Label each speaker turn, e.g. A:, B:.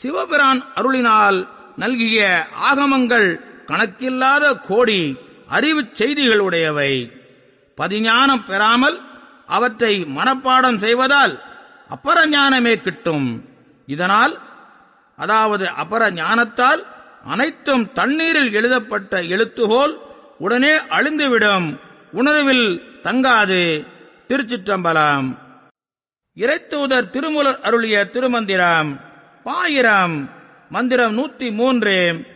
A: சிவபிரான் அருளினால் நல்கிய ஆகமங்கள் கணக்கில்லாத கோடி அறிவுச் செய்திகளுடையவை. பதிஞானம் பெறாமல் அவற்றை மனப்பாடம் செய்வதால் அப்பர ஞானமே கிட்டும். இதனால், அதாவது அபர ஞானத்தால் அனைத்தும் தண்ணீரில் எழுதப்பட்ட எழுத்துகோல் உடனே அழிந்துவிடும், உணர்வில் தங்காது. திருச்சிற்றம்பலம். இறைத்தூதர் திருமூலர் அருளிய திருமந்திரம் பாயிரம். மந்திரம் 103.